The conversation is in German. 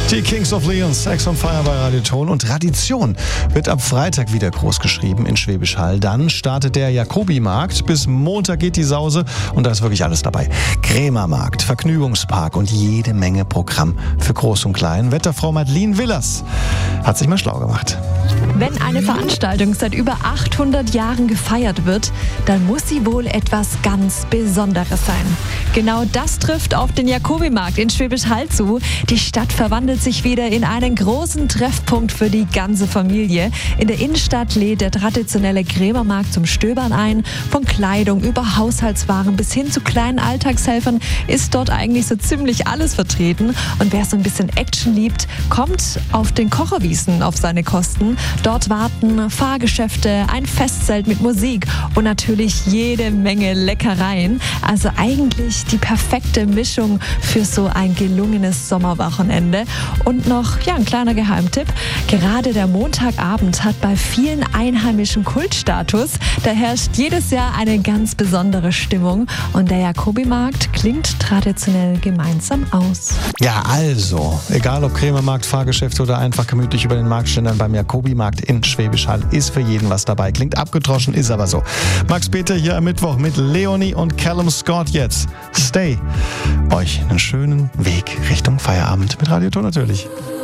Die Kings of Leon, Sex on Fire bei Radio Ton. Und Tradition wird ab Freitag wieder groß geschrieben in Schwäbisch Hall. Dann startet der Jacobi-Markt. Bis Montag geht die Sause und da ist wirklich alles dabei. Krämermarkt, Vergnügungspark und jede Menge Programm für Groß und Klein. Wetterfrau Madeleine Willers hat sich mal schlau gemacht. Wenn eine Veranstaltung seit über 800 Jahren gefeiert wird, dann muss sie wohl etwas ganz Besonderes sein. Genau das trifft auf den Jacobi-Markt in Schwäbisch Hall zu. Die Stadt verwandelt sich wieder in einen großen Treffpunkt für die ganze Familie. In der Innenstadt lädt der traditionelle Krämermarkt zum Stöbern ein. Von Kleidung über Haushaltswaren bis hin zu kleinen Alltagshelfern ist dort eigentlich so ziemlich alles vertreten. Und wer so ein bisschen Action liebt, kommt auf den Kocherwiesen auf seine Kosten. Dort warten Fahrgeschäfte, ein Festzelt mit Musik und natürlich jede Menge Leckereien. Also eigentlich die perfekte Mischung für so ein gelungenes Sommerwochenende. Und noch ein kleiner Geheimtipp. Gerade der Montagabend hat bei vielen Einheimischen Kultstatus. Da herrscht jedes Jahr eine ganz besondere Stimmung. Und der Jacobi-Markt klingt traditionell gemeinsam aus. Ja, also, egal ob Krämermarkt, Fahrgeschäfte oder einfach gemütlich über den Marktständern beim Jacobi-Markt in Schwäbisch Hall ist für jeden was dabei. Klingt abgedroschen, ist aber so. Max Peter hier am Mittwoch mit Leonie und Callum Scott jetzt. Stay. Euch einen schönen Weg Richtung Feierabend mit Radio Ton natürlich.